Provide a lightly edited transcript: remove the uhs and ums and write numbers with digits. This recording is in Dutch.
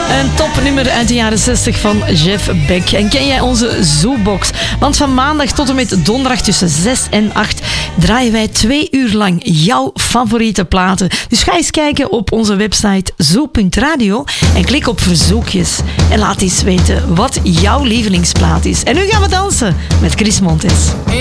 Een topnummer uit de jaren 60 van Jeff Beck. En ken jij onze Zoobox? Want van maandag tot en met donderdag tussen 6 en 8 draaien wij 2 uur lang jouw favoriete platen. Dus ga eens kijken op onze website zoo.radio en klik op verzoekjes. En laat eens weten wat jouw lievelingsplaat is. En nu gaan we dansen met Chris Montes.